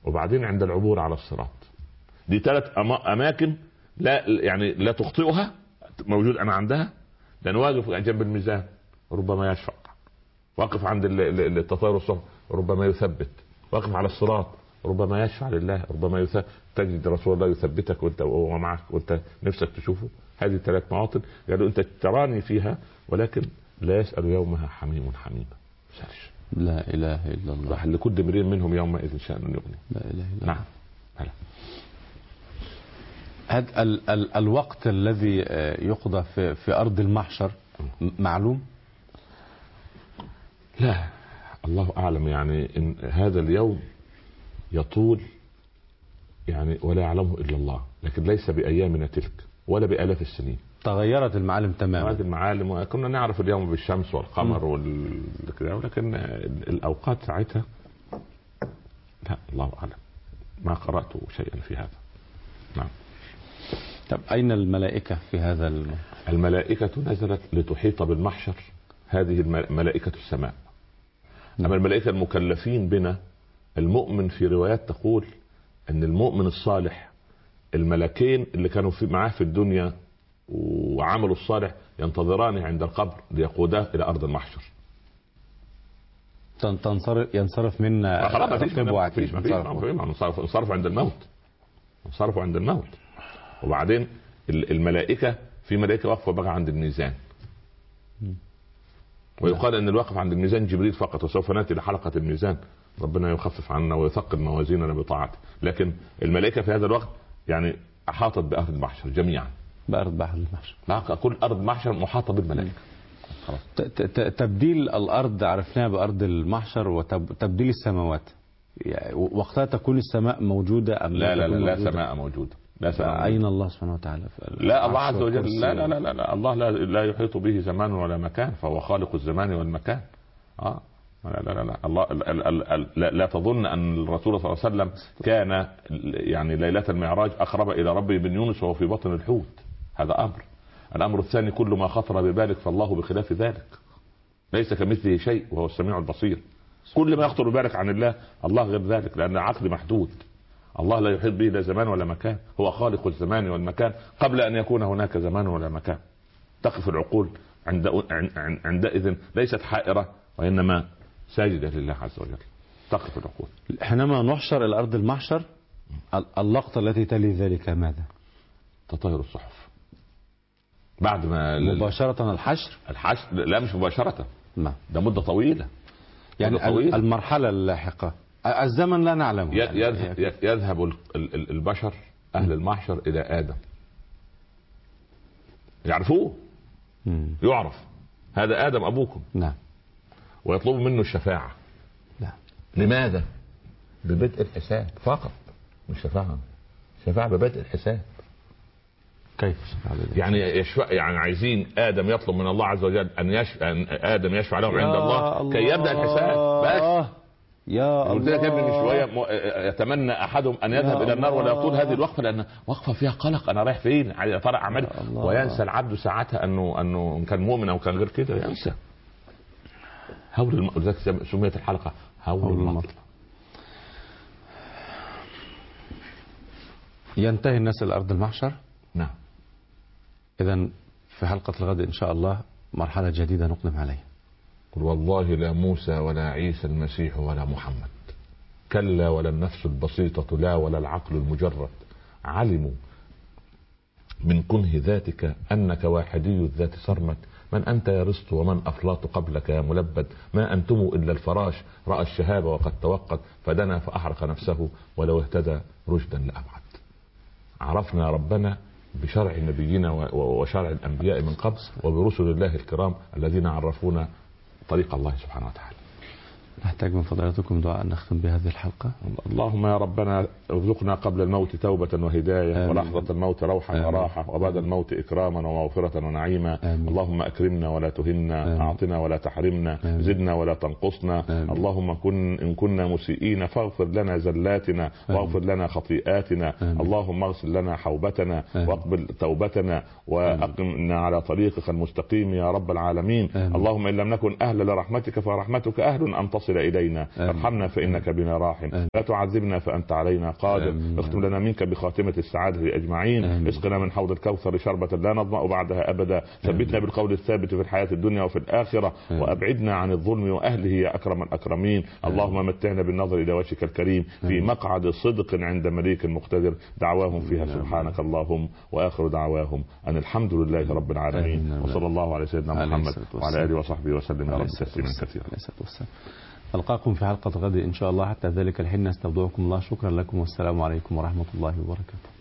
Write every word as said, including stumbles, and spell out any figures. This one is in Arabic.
وبعدين عند العبور على الصراط. دي ثلاث اماكن لا يعني لا تخطئها، موجود انا عندها، لان واقف جنب الميزان ربما يشفع، واقف عند التطاير الصحف ربما يثبت، واقف على الصراط ربما يشفع لله، ربما يثبت، تجد رسول الله يثبتك وانت ومعك وانت نفسك تشوفه. هذه ثلاث مواطن قالوا انت تراني فيها، ولكن لا يسأل يومها حميم حميما. لا اله الا الله. لكل امرئ منهم يومئذ شأن يغني. لا اله الا الله. نعم. هلا. هذا ال ال الوقت الذي يقضى في في ارض المحشر معلوم؟ لا، الله اعلم. يعني ان هذا اليوم يطول يعني ولا يعلمه الا الله، لكن ليس بايامنا تلك ولا بالاف السنين. تغيرت المعالم تماما. تغيرت المعالم، وكنا نعرف اليوم بالشمس والقمر وال... ولكن الاوقات ساعتها لا، الله اعلم، ما قرأت شيئا في هذا. نعم. طب أين الملائكة في هذا الم... الملائكة نزلت لتحيط بالمحشر، هذه ملائكة السماء. أما الملائكة المكلفين بنا، المؤمن في روايات تقول أن المؤمن الصالح الملكين اللي كانوا في معاه في الدنيا وعملوا الصالح ينتظرانه عند القبر ليقوداه إلى أرض المحشر. تنصرف ينصرف منا انصرفوا عند الموت، انصرفوا عند الموت. وبعدين الملائكة، في ملائكة واقفة بقى عند الميزان، ويقال ان الواقف عند الميزان جبريل فقط، وسوف ناتي لحلقة الميزان، ربنا يخفف عنا ويثقل موازيننا بطاعته. لكن الملائكة في هذا الوقت يعني احاطت بأرض المحشر جميعا. بأرض بحر المحشر، كل أرض محشر محاطة بالملائكة. تبديل الأرض عرفناها بأرض المحشر، وتبديل السماوات يعني وقتها تكون السماء موجودة أم لا؟ لا لا, لا, لا سماء موجودة. لا سماء. أين الله سبحانه وتعالى؟ لا، الله عز وجل لا لا لا, لا, لا الله لا, لا يحيط به زمان ولا مكان، فهو خالق الزمان والمكان. اه لا لا لا, لا. الله لا, لا, لا, لا تظن أن الرسول صلى الله عليه وسلم كان يعني ليلة المعراج أقرب إلى ربه من يونس وهو في بطن الحوت. هذا أمر. الأمر الثاني، كل ما خطر ببالك فالله بخلاف ذلك، ليس كمثله شيء وهو السميع البصير. كل ما يخطر ببالك عن الله، الله غير ذلك، لأن العقل محدود. الله لا يحيط به لا زمان ولا مكان، هو خالق الزمان والمكان قبل أن يكون هناك زمان ولا مكان. تقف العقول عند عندئذ ليست حائرة، وإنما ساجدة لله عز وجل. تقف العقول. حينما نحشر إلى أرض المحشر، اللقطة التي تلي ذلك ماذا؟ تطاير الصحف. بعد ما مباشرة الحشر؟ الحشر لا، مش مباشرة. ما ده مدة طويلة. يعني مدة طويلة. المرحلة اللاحقة الزمن لا نعلمه. يذهب, يذهب البشر أهل المحشر إلى آدم، يعرفوه، يعرف هذا آدم أبوكم. نعم. ويطلب منه الشفاعة. نعم. لماذا؟ ببدء الحساب فقط، مش شفاعة، شفاعة ببدء الحساب. كيف يعني يشفع؟ يعني عايزين آدم يطلب من الله عز وجل أن يشفع، أن آدم يشفع لهم عند الله, الله كي يبدأ الحساب. بس يا قلت لك ابني من شويه يتمنى احدهم ان يذهب الى النار ولا يطول هذه الوقفه، لان وقفه فيها قلق، انا رايح فين يا ترى اعمل، وينسى العبد ساعتها انه انه كان مؤمن او كان غير كده، ينسى. هول المطلب، سميت الحلقه هول المطلب. ينتهي الناس الى ارض المحشر. نعم. اذا في حلقه الغد ان شاء الله مرحله جديده نقدم عليها. قل والله لا موسى ولا عيسى المسيح ولا محمد، كلا ولا النفس البسيطة لا ولا العقل المجرد، علموا من كنه ذاتك أنك واحدي الذات سرمد، من أنت يا رست ومن أفلاط قبلك يا ملبد، ما أنتم إلا الفراش رأى الشهاب وقد توقد، فدنا فأحرق نفسه ولو اهتدى رشدا لأبعد. عرفنا ربنا بشرع نبينا وشرع الأنبياء من قبل، وبرسل الله الكرام الذين عرفونا طريق الله سبحانه وتعالى. نحتاج من فضيلتكم دعاء نختم بهذه الحلقة. اللهم يا ربنا ارزقنا قبل الموت توبة وهداية، ولحظة الموت روحا وراحة، وبعد الموت إكراما ومغفرة ونعيما. آمين. اللهم أكرمنا ولا تهنا، آمين. أعطنا ولا تحرمنا، آمين. زدنا ولا تنقصنا. آمين. اللهم كن إن كنا مسيئين فاغفر لنا زلاتنا، واغفر لنا خطيئاتنا. آمين. اللهم اغسل لنا حوبتنا، آمين. واقبل توبتنا، وأقمنا على طريقك المستقيم يا رب العالمين. آمين. اللهم إن لم نكن أهل لرحمتك فرحمتك أهل أن تصل تصل إلينا. ارحمنا فإنك بنا راحم، لا تعذبنا فأنت علينا قادر. اختم لنا منك بخاتمة السعادة أجمعين. اسقنا من حوض الكوثر شربة لا نظمأ بعدها أبدا. ثبتنا بالقول الثابت في الحياة الدنيا وفي الآخرة، وأبعدنا عن الظلم وأهله يا أكرم الأكرمين. اللهم متعنا بالنظر إلى وجهك الكريم في مقعد صدق عند مليك مقتدر. دعواهم فيها سبحانك اللهم، وآخر دعواهم أن الحمد لله رب العالمين، وصلى الله على سيدنا محمد وعلى آله وصحبه وسلم يا رب تسليما كثيرا. ألقاكم في حلقة غد إن شاء الله. حتى ذلك الحين نستودعكم الله. شكرا لكم والسلام عليكم ورحمة الله وبركاته.